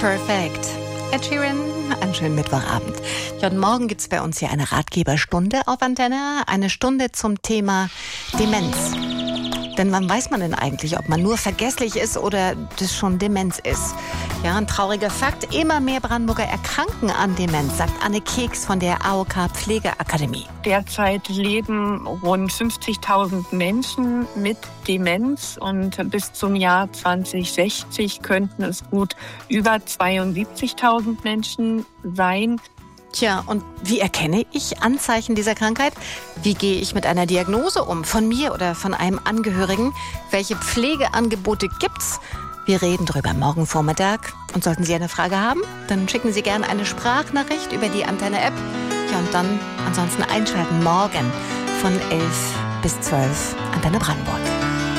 Perfekt. Ed Sheeran, einen schönen Mittwochabend. Ja, und morgen gibt es bei uns hier eine Ratgeberstunde auf Antenne. Eine Stunde zum Thema Demenz. Denn wann weiß man denn eigentlich, ob man nur vergesslich ist oder das schon Demenz ist? Ja, ein trauriger Fakt. Immer mehr Brandenburger erkranken an Demenz, sagt Anne Keks von der AOK Pflegeakademie. Derzeit leben rund 50.000 Menschen mit Demenz und bis zum Jahr 2060 könnten es gut über 72.000 Menschen sein. Tja, und wie erkenne ich Anzeichen dieser Krankheit? Wie gehe ich mit einer Diagnose um? Von mir oder von einem Angehörigen? Welche Pflegeangebote gibt's? Wir reden drüber morgen Vormittag. Und sollten Sie eine Frage haben, dann schicken Sie gerne eine Sprachnachricht über die Antenne-App. Ja, und dann ansonsten einschalten morgen von 11 bis 12 Antenne Brandenburg.